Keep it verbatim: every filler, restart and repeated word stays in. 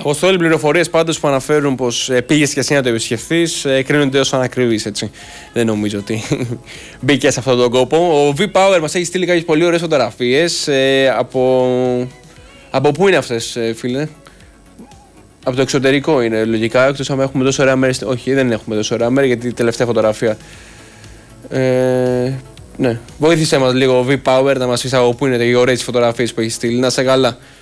Αποστόλη, οι πληροφορίες πάντως που αναφέρουν πως ε, πήγες και εσύ να το επισκεφθείς ε, κρίνονται ως ανακριβείς, έτσι. Δεν νομίζω ότι μπήκε σε αυτόν τον κόπο. Ο V-Power μας έχει στείλει κάποιες πολύ ωραίες φωτογραφίες. Ε, από... από πού είναι αυτές, ε, φίλε? Από το εξωτερικό είναι λογικά, εκτός αν έχουμε τόσο ωραία μέρη. Όχι, δεν έχουμε τόσο ωραία μέρη, γιατί η τελευταία φωτογραφία. Ε, ναι, βοήθησε μας λίγο ο V-Power να μας πεις από πού είναι οι ωραίες φωτογραφίες που έχει στείλει. Να σε καλά.